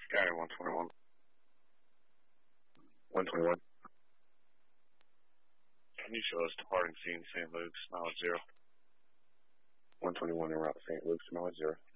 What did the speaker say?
Sky 121. 121. Can you show us departing scene St. Luke's, mileage 0? 121 en route St. Luke's, mileage 0.